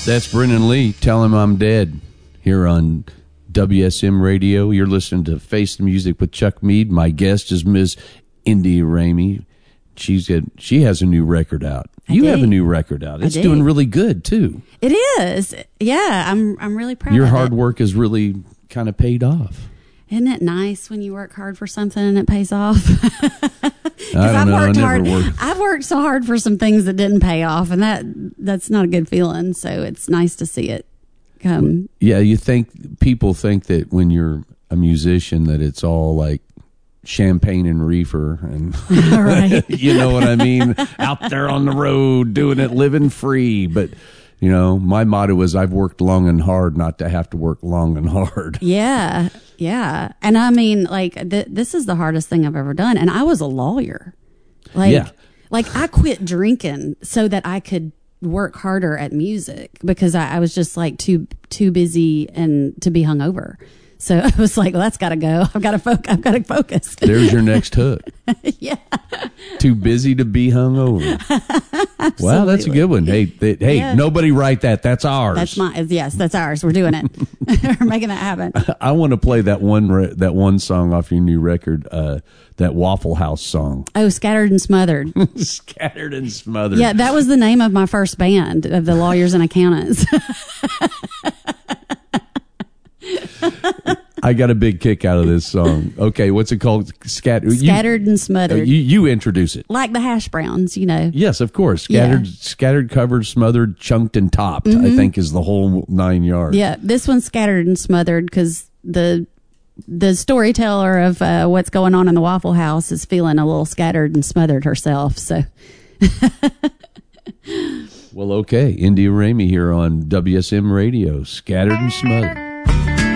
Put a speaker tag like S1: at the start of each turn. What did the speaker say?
S1: That's Brennan Lee. Tell him I'm dead. Here on WSM Radio. You're listening to Face the Music with Chuck Mead. My guest is Ms. India Ramey. She has a new record out. You have a new record out. It's doing really good too.
S2: It is. Yeah, I'm really proud.
S1: Your
S2: of
S1: hard
S2: it.
S1: work has really kind of paid off.
S2: Isn't it nice when you work hard for something and it pays off?
S1: I don't know. I never worked.
S2: I've worked so hard for some things that didn't pay off, and that's not a good feeling. So it's nice to see it come.
S1: Yeah, people think that when you're a musician that it's all like champagne and reefer and
S2: Right.
S1: you know what I mean? Out there on the road doing it, living free. But you know, my motto is I've worked long and hard not to have to work long and hard.
S2: Yeah. Yeah. And I mean, like, this is the hardest thing I've ever done. And I was a lawyer. Like I quit drinking so that I could work harder at music because I was just like too busy and to be hungover. So I was like, well, that's got to go. I've got to focus.
S1: There's your next hook.
S2: Yeah.
S1: Too busy to be hungover. Wow, that's a good one. Hey,
S2: Yeah.
S1: Nobody write that. That's ours.
S2: That's mine. Yes, that's ours. We're doing it. We're making that happen.
S1: I want to play that one song off your new record, that Waffle House song.
S2: Oh, Scattered and Smothered.
S1: Scattered and Smothered.
S2: Yeah, that was the name of my first band, of the Lawyers and Accountants.
S1: I got a big kick out of this song. Okay, what's it called?
S2: Scattered and Smothered.
S1: You introduce it.
S2: Like the Hash Browns, you know.
S1: Yes, of course. Scattered, covered, smothered, chunked, and topped, I think is the whole 9 yards.
S2: Yeah, this one's Scattered and Smothered because the storyteller of what's going on in the Waffle House is feeling a little scattered and smothered herself. So,
S1: well, okay. India Ramey here on WSM Radio. Scattered and Smothered.